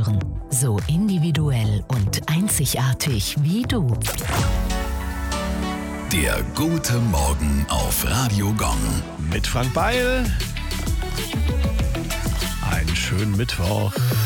hören. So individuell und einzigartig wie du. Der gute Morgen auf Radio Gong. Mit Frank Beil. Einen schönen Mittwoch.